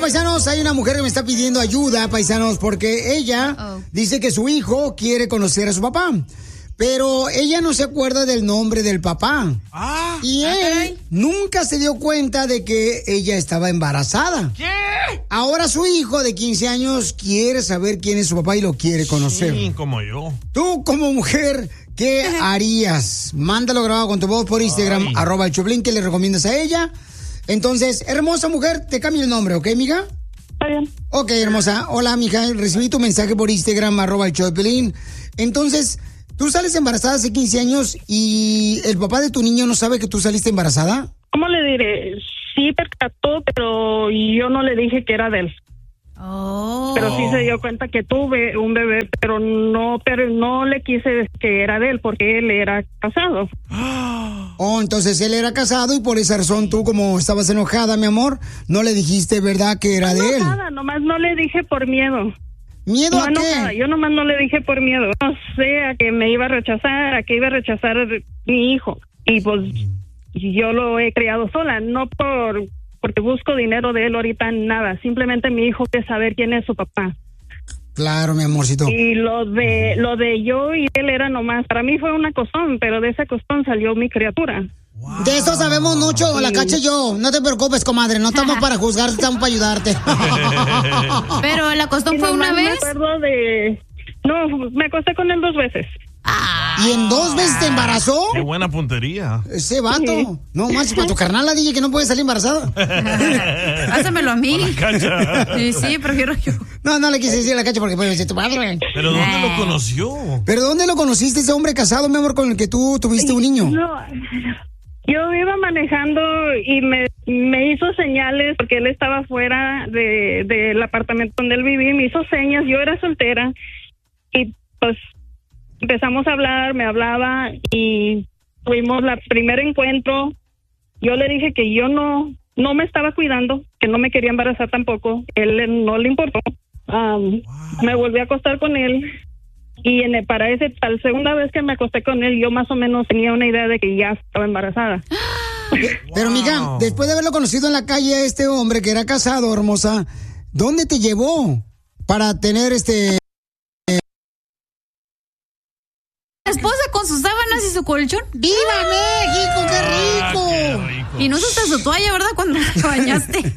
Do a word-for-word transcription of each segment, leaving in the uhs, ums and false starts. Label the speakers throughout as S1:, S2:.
S1: paisanos, hay una mujer que me está pidiendo ayuda, paisanos, porque ella Uh-oh. dice que su hijo quiere conocer a su papá. Pero ella no se acuerda del nombre del papá.
S2: Ah,
S1: y él okay. nunca se dio cuenta de que ella estaba embarazada.
S2: ¿Qué?
S1: Ahora su hijo de quince años quiere saber quién es su papá y lo quiere conocer.
S2: Sí, como yo.
S1: Tú, como mujer, ¿qué harías? Mándalo grabado con tu voz por Instagram, Ay. arroba el Choplin, que le recomiendas a ella. Entonces, hermosa mujer, te cambio el nombre, ¿ok, mija?
S3: Está bien.
S1: Ok, hermosa. Hola, mija, recibí tu mensaje por Instagram, arroba el Choplin. Entonces... ¿Tú sales embarazada hace quince años y el papá de tu niño no sabe que tú saliste embarazada?
S3: ¿Cómo le diré? Sí percató, pero yo no le dije que era de él.
S4: Oh.
S3: Pero sí se dio cuenta que tuve un bebé, pero no, pero no le quise decir que era de él porque él era casado.
S1: Oh, entonces él era casado y por esa razón tú, como estabas enojada, mi amor, no le dijiste, ¿verdad, que era
S3: no,
S1: de él?
S3: Nada, nomás no le dije por miedo.
S1: ¿Miedo
S3: no,
S1: a
S3: no,
S1: qué?
S3: Nada. Yo nomás no le dije por miedo. No sé, a que me iba a rechazar, a que iba a rechazar mi hijo. Y pues yo lo he criado sola, no por porque busco dinero de él ahorita, nada. Simplemente mi hijo quiere saber quién es su papá.
S1: Claro, mi amorcito.
S3: Y lo de lo de yo y él era nomás, para mí fue una costón, pero de esa costón salió mi criatura.
S1: Wow. De eso sabemos mucho, sí. La Cacha y yo. No te preocupes, comadre, no estamos para juzgarte, estamos para ayudarte.
S4: Pero la costón fue una vez.
S3: Me acuerdo de... No, me acosté con él dos veces.
S4: Ah.
S1: ¿Y en dos veces te embarazó?
S2: Qué buena puntería.
S1: Ese vato. Sí. No más, para tu carnal la dije que no puede salir embarazada.
S4: Hásamelo a mí.
S2: A la Cacha.
S4: Sí, sí, prefiero yo.
S1: No, no le quise decir a la Cacha porque puede decir tu padre.
S2: ¿Pero dónde lo conoció?
S1: ¿Pero dónde lo conociste, ese hombre casado, mi amor, con el que tú tuviste un niño?
S3: No, yo iba manejando y me, me hizo señales porque él estaba fuera de, del apartamento donde él vivía, me hizo señas, yo era soltera y pues empezamos a hablar, me hablaba y tuvimos el primer encuentro. Yo le dije que yo no no me estaba cuidando, que no me quería embarazar tampoco, él no le importó. Um, wow. Me volví a acostar con él. Y en el, para ese, para la segunda vez que me acosté con él, yo más o menos tenía una idea de que ya estaba embarazada.
S1: Pero, wow. Mija, después de haberlo conocido en la calle a este hombre que era casado, hermosa, ¿dónde te llevó para tener este...
S4: esposa con sus sábanas y su colchón?
S1: ¡Viva México, qué rico!
S2: Ah, qué rico.
S4: Y no usaste su toalla, ¿verdad? Cuando te bañaste.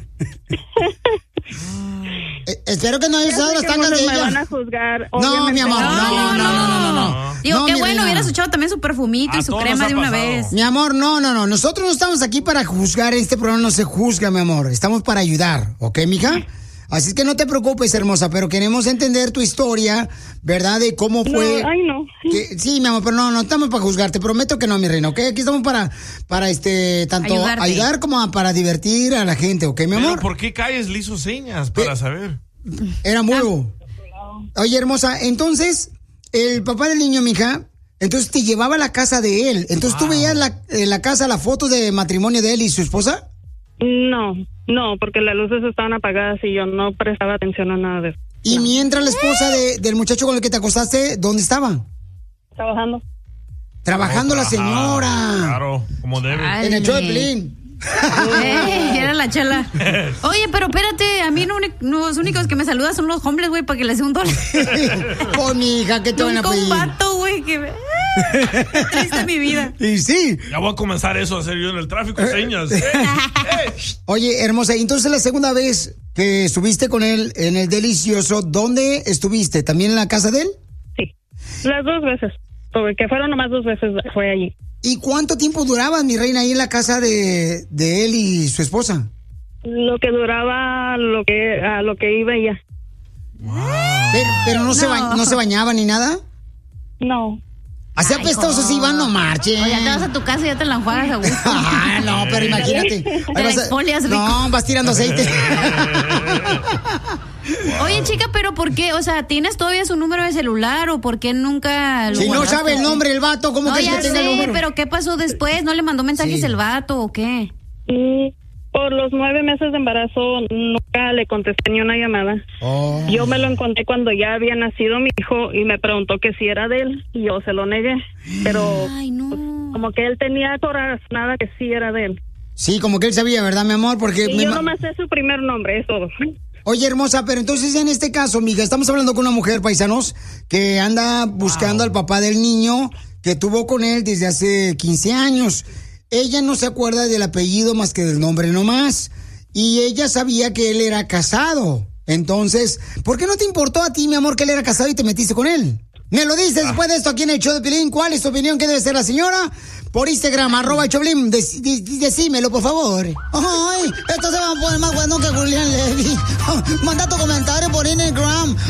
S1: Eh, espero que no hayas usado las tangas de ella.
S3: Me van a juzgar.
S1: No, mi amor, no, no, no, no, no, no. no.
S4: Digo,
S1: no,
S4: qué bueno, hubieras echado también su perfumito
S2: a
S4: y su crema de una
S2: pasado.
S4: vez.
S1: Mi amor, no, no, no. Nosotros no estamos aquí para juzgar. Este programa no se juzga, mi amor. Estamos para ayudar, ¿ok, mija? Así es que no te preocupes, hermosa, pero queremos entender tu historia, ¿verdad? De cómo fue.
S3: No, ay, no.
S1: Que, sí, mi amor, pero no, no estamos para juzgarte. Prometo que no, mi reina, ¿ok? Aquí estamos para, para este, tanto
S4: Ayudarte.
S1: ayudar como para divertir a la gente, ¿ok, mi amor?
S2: Pero ¿por qué calles le hizo señas para
S1: ¿Qué?
S2: saber?
S1: Era mudo. Oye, hermosa, entonces, el papá del niño, mija, entonces te llevaba a la casa de él. Entonces, wow. ¿Tú veías la, en la casa la foto de matrimonio de él y su esposa?
S3: No, no, porque las luces estaban apagadas y yo no prestaba atención a nada de eso.
S1: Y
S3: no.
S1: Mientras la esposa de, del muchacho con el que te acostaste, ¿dónde estaba?
S3: Trabajando.
S1: Trabajando
S2: no,
S1: la señora.
S2: Claro, como debe.
S1: En el show de Pelín.
S4: Ey, era la chela. Oye, pero espérate, a mí no, los únicos que me saludan son los hombres, güey, para que les dé un dólar.
S1: Oh, mi hija, ¿qué te van a pedir?
S4: Un vato, güey, que me... triste mi vida.
S1: Y sí.
S2: Ya voy a comenzar eso a hacer yo en el tráfico, señas. Hey, hey.
S1: Oye, hermosa, entonces la segunda vez que estuviste con él en el delicioso, ¿dónde estuviste? ¿También en la casa de él?
S3: Sí, las dos veces. Porque fueron nomás dos veces, fue allí.
S1: ¿Y cuánto tiempo duraban, mi reina, ahí en la casa de, de él y su esposa?
S3: Lo que duraba, lo que a lo que iba ella.
S1: Wow. Pero, pero no, no. Se ba- no se bañaba ni nada.
S3: No.
S1: Así apestosos iban, no marchen.
S4: Oye, te vas a tu casa y ya te la enjuagas a gusto.
S1: Ah, no, pero imagínate.
S4: Te la exfolias rico.
S1: No, vas tirando aceite.
S4: Oye, chica, pero ¿por qué? O sea, ¿tienes todavía su número de celular o por qué nunca lo
S1: Si
S4: guardaste?
S1: no sabe el nombre del vato, ¿cómo
S4: no,
S1: que
S4: ya
S1: tenga el número?
S4: pero ¿qué pasó después? ¿No le mandó mensajes
S1: Sí.
S4: el vato o qué?
S3: Mm, por los nueve meses de embarazo nunca le contesté ni una llamada.
S1: Oh.
S3: Yo me lo encontré cuando ya había nacido mi hijo y me preguntó que si era de él y yo se lo negué. Pero
S4: Ay, no.
S3: pues, como que él tenía corazonada que sí era de él.
S1: Sí, como que él sabía, ¿verdad, mi amor? Porque
S3: Y
S1: me
S3: yo
S1: ma-
S3: nomás sé su primer nombre, es todo.
S1: Oye, hermosa, pero entonces en este caso, mija, estamos hablando con una mujer, paisanos, que anda buscando al papá del niño que tuvo con él desde hace quince años. Ella no se acuerda del apellido más que del nombre nomás. Y ella sabía que él era casado. Entonces, ¿por qué no te importó a ti, mi amor, que él era casado y te metiste con él? Me lo dices después de esto aquí en el show de Piolín. ¿Cuál es tu opinión? ¿Qué debe ser la señora? Por Instagram, arroba el Choplin. Dec- de- decímelo, por favor. Ay, esto se va a poner más bueno que Julián Levy. Manda tu comentario por Instagram.